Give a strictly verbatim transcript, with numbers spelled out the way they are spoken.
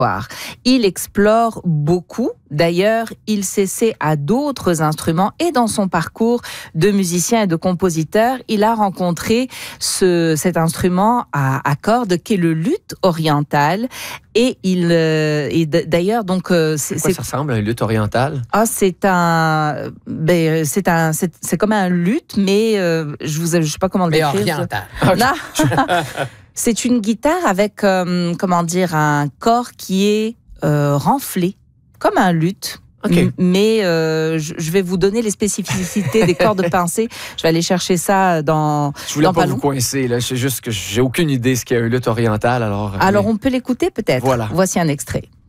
Il explore beaucoup. D'ailleurs, il s'essaie à d'autres instruments et dans son parcours de musicien et de compositeur, il a rencontré ce, cet instrument à, à cordes qu'est le luth oriental. Et il, euh, et d'ailleurs, donc, euh, c'est quoi ça ressemble à un luth oriental? Ah, c'est un, ben, c'est un, c'est, c'est comme un luth, mais euh, je vous, je sais pas comment le décrire. Mais oriental. Non. C'est une guitare avec, euh, comment dire, un corps qui est euh, renflé, comme un luth. Okay. Mais euh, je, je vais vous donner les spécificités des cordes pincées. Je vais aller chercher ça dans. Je voulais dans pas Palon. vous coincer là. C'est juste que j'ai aucune idée ce qu'est un luth oriental. Alors. Alors mais... on peut l'écouter peut-être. Voilà. Voici un extrait.